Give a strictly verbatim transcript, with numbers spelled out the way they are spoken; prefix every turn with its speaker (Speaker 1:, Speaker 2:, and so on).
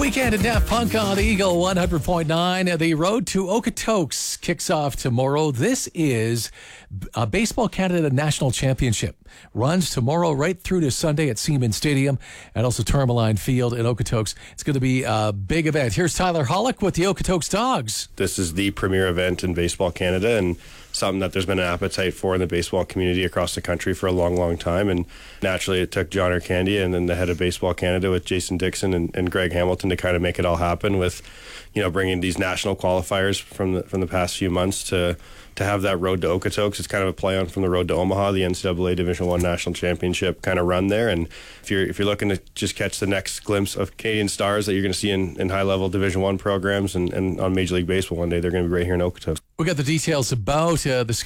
Speaker 1: Weekend at Daft Punk on Eagle one hundred point nine. The road to Okotoks kicks off tomorrow. This is a Baseball Canada National Championship. Runs tomorrow right through to Sunday at Siemens Stadium and also Tourmaline Field in Okotoks. It's going to be a big event. Here's Tyler Hollick with the Okotoks Dogs.
Speaker 2: This is the premier event in Baseball Canada and something that there's been an appetite for in the baseball community across the country for a long, long time. And naturally, it took John Arcandia and then the head of Baseball Canada with Jason Dixon and, and Greg Hamilton to kind of make it all happen with, you know, bringing these national qualifiers from the from the past few months to to have that road to Okotoks. It's kind of a play on from the road to Omaha, the N C double A Division One National Championship kind of run there. And if you're if you're looking to just catch the next glimpse of Canadian stars that you're going to see in, in high level Division One programs and, and on Major League Baseball one day, they're going to be right here in Okotoks.
Speaker 1: We got the details about uh, the